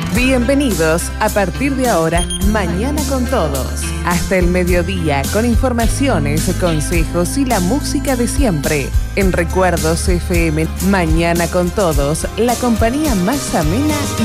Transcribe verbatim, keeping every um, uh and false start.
Bienvenidos a partir de ahora, Mañana con Todos. Hasta el mediodía con informaciones, consejos y la música de siempre. En Recuerdos F M, Mañana con Todos, la compañía más amena